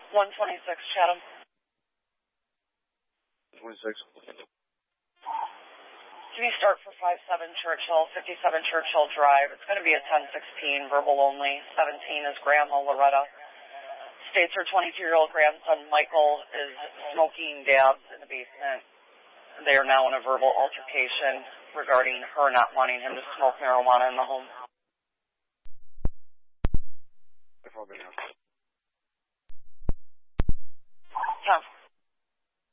126 Chatham. 26. Can you start for 57 Churchill, 57 Churchill Drive? It's going to be a 1016, verbal only. 17 is Grandma Loretta. States her 22-year-old grandson Michael is smoking dabs in the basement. They are now in a verbal altercation regarding her not wanting him to smoke marijuana in the home. Tom.